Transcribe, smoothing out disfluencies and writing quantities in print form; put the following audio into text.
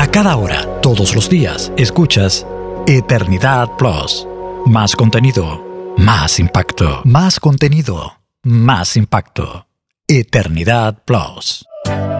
cada hora, todos los días, escuchas Eternidad Plus. Más contenido, más impacto. Más contenido, más impacto. Eternidad Plus.